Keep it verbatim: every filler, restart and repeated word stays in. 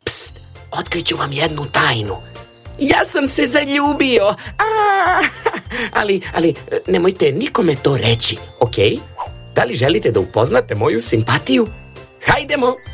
Pst, otkriću vam jednu tajnu. Ja sam se zaljubio. A, ali, ali nemojte nikome to reći, ok? Da li želite da upoznate moju simpatiju? Hajdemo!